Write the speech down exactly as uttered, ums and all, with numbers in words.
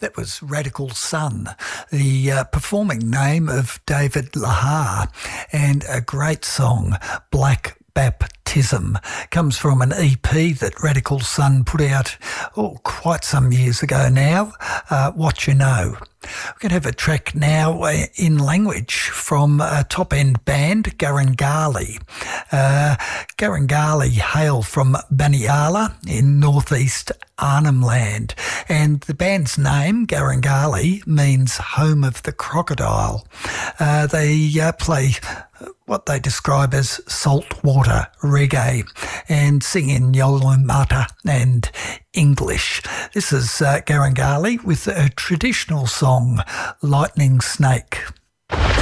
That was Radical Sun, the uh, performing name of David Lahar, and a great song, Black Baptism, comes from an E P that Radical Sun put out oh, quite some years ago now, uh, What You Know. We're going to have a track now in language from a top-end band, Garangali. Uh, Garangali hail from Banyala in northeast Arnhem Land, and the band's name, Garangali, means home of the crocodile. Uh, they uh, play what they describe as saltwater reggae and sing in Nyolumata and English. This is uh, Garangali with a traditional song, Lightning Snake.